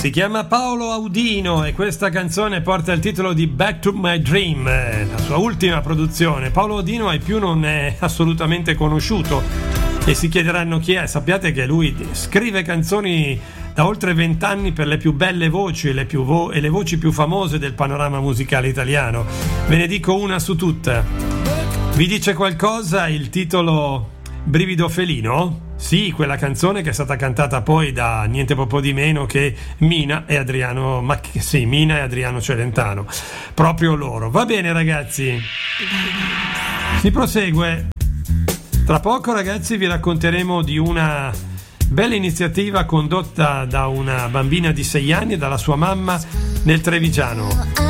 Si chiama Paolo Audino e questa canzone porta il titolo di Back to My Dream, la sua ultima produzione. Paolo Audino ai più non è assolutamente conosciuto e si chiederanno chi è. Sappiate che lui scrive canzoni da oltre 20 anni per le più belle voci e le voci più famose del panorama musicale italiano. Ve ne dico una su tutte. Vi dice qualcosa il titolo Brivido felino? Sì, quella canzone che è stata cantata poi da niente proprio di meno che Mina e Adriano Celentano, proprio loro. Va bene ragazzi, si prosegue. Tra poco ragazzi vi racconteremo di una bella iniziativa condotta da una bambina di 6 anni e dalla sua mamma nel Trevigiano.